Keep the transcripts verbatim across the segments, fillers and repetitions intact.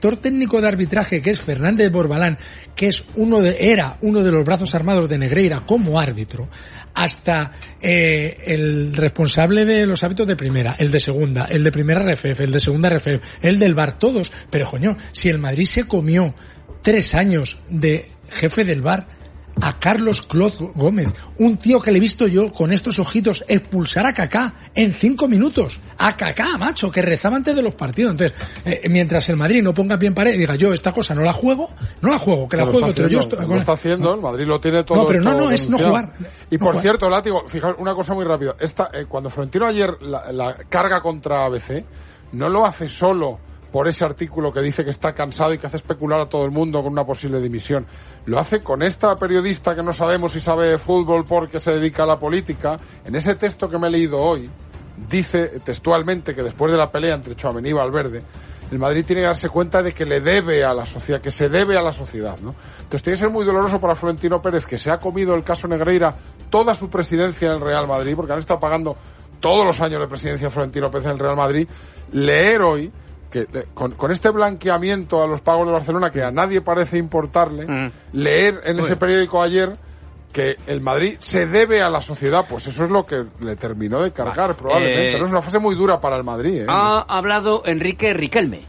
director técnico de arbitraje, que es Fernández Borbalán, que es uno de, era uno de los brazos armados de Negreira como árbitro, hasta eh, el responsable de los hábitos de primera, el de segunda, el de primera R F F, el de segunda R F F, el del V A R, todos. Pero, coño, si el Madrid se comió tres años de jefe del V A R a Carlos Cloz Gómez, un tío que le he visto yo con estos ojitos expulsar a Kaká en cinco minutos, a Kaká, macho, que rezaba antes de los partidos. Entonces, eh, mientras el Madrid no ponga pie en pared y diga, yo esta cosa no la juego, no la juego, que la lo juego está otro. haciendo, Yo estoy, lo está haciendo, el Madrid lo tiene todo. No, pero no, todo no, es no denunciado. jugar. Y no por jugar. cierto, Látigo, fijaos una cosa muy rápida. Esta, eh, cuando Florentino ayer la, la carga contra A B C, no lo hace solo por ese artículo que dice que está cansado y que hace especular a todo el mundo con una posible dimisión. Lo hace con esta periodista que no sabemos si sabe de fútbol porque se dedica a la política. En ese texto que me he leído hoy, dice textualmente que después de la pelea entre Tchouaméni y Valverde, el Madrid tiene que darse cuenta de que le debe a la sociedad, que se debe a la sociedad, ¿no? Entonces tiene que ser muy doloroso para Florentino Pérez, que se ha comido el caso Negreira toda su presidencia en el Real Madrid, porque han estado pagando todos los años de presidencia de Florentino Pérez en el Real Madrid, leer hoy que con, con este blanqueamiento a los pagos de Barcelona que a nadie parece importarle, mm. leer en Uy. ese periódico ayer que el Madrid se debe a la sociedad, pues eso es lo que le terminó de cargar, vale. probablemente. Eh, no es una fase muy dura para el Madrid. ¿eh? Ha hablado Enrique Riquelme.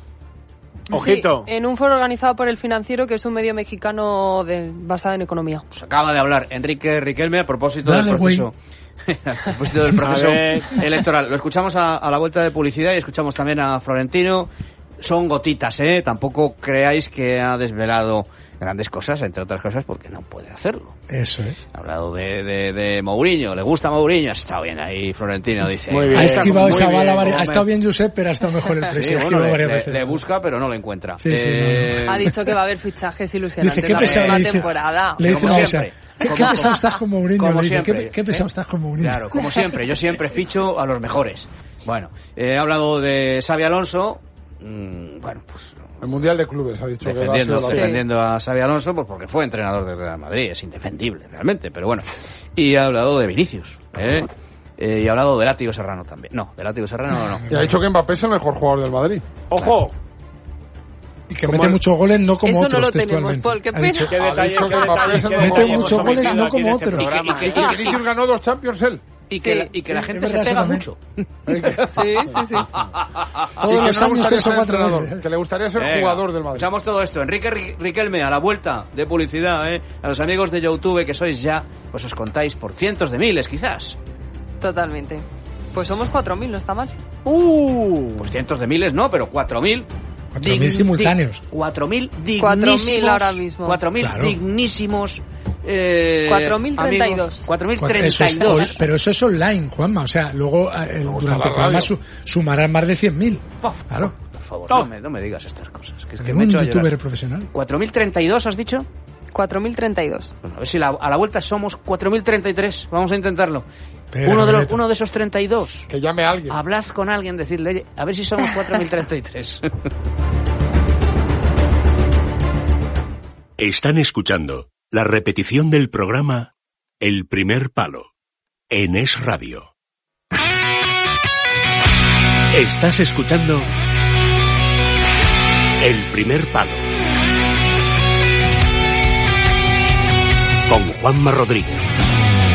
Ojito. Sí, en un foro organizado por El Financiero, que es un medio mexicano de, basado en economía. Pues acaba de hablar Enrique Riquelme a propósito Dale, del proceso. a propósito del proceso electoral. Lo escuchamos a, a la vuelta de publicidad y escuchamos también a Florentino. Son gotitas, ¿eh? Tampoco creáis que ha desvelado grandes cosas, entre otras cosas, porque no puede hacerlo. Eso es. Ha hablado de, de, de Mourinho, le gusta Mourinho, ha estado bien ahí Florentino, dice. Muy bien. Ha esquivado esa bala, varias, ha estado bien Josep, pero ha estado mejor el precio. Sí, bueno, le, le, le busca, pero no lo encuentra. Sí, sí, eh... no, no. Ha dicho que va a haber fichajes ilusionantes dice, ¿qué la pesado, próxima dice, temporada. Le dice, como no, siempre. O sea, ¿Qué, ¿Qué pesado estás con Mourinho? Como dice, siempre. ¿Qué, qué pesado ¿eh? estás con Mourinho? Claro, como siempre. Yo siempre ficho a los mejores. Bueno, eh, he hablado de Xabi Alonso. Mmm, bueno, pues... El Mundial de Clubes ha dicho defendiendo, que va a ser defendiendo a Xabi Alonso, pues porque fue entrenador del Real Madrid. Es indefendible, realmente, pero bueno. Y ha hablado de Vinicius, ¿eh? Eh, y ha hablado de Látigo Serrano también. No, de Látigo Serrano no. Y ha dicho que Mbappé es el mejor jugador del Madrid. ¡Ojo! Y que mete muchos goles, no como Eso otros, no lo tenemos, textualmente. Paul, qué Ha pena. dicho, ¿Qué detalle, qué detalle, mete muchos goles, no como otros. Y que, y que, y que Vinicius ganó dos Champions él. Y que, sí, la, y que sí, la gente se verdad, pega mucho. Sí, sí, sí. Todos los años tres o cuatro entrenador, veces. que le gustaría ser Venga, jugador del Madrid. Escuchamos todo esto. Enrique Riquelme, a la vuelta de publicidad, ¿eh? A los amigos de YouTube, que sois ya, pues os contáis por cientos de miles, quizás. Totalmente. Pues somos cuatro mil, no está mal. Uh, pues cientos de miles no, pero cuatro mil. Cuatro mil simultáneos. Cuatro mil dignísimos. Cuatro mil ahora mismo. Cuatro mil claro. dignísimos. Eh, cuatro mil treinta y dos. Cuatro mil treinta y dos. dos. Pero eso es online, Juanma. O sea, luego eh, durante el programa su, sumarán más de cien mil. Oh, claro. Por favor, no me, no me digas estas cosas. Que es que un me he hecho youtuber profesional. Cuatro mil treinta y dos, ¿has dicho? cuatro mil treinta y dos. Bueno, a ver si la, a la vuelta somos cuatro mil treinta y tres. Vamos a intentarlo. Pero, uno, de los, uno de esos treinta y dos. Que llame a alguien. Hablad con alguien, decirle, oye, a ver si somos cuatro mil treinta y tres. Están escuchando la repetición del programa El Primer Palo en Es Radio. Estás escuchando El Primer Palo con Juanma Rodríguez.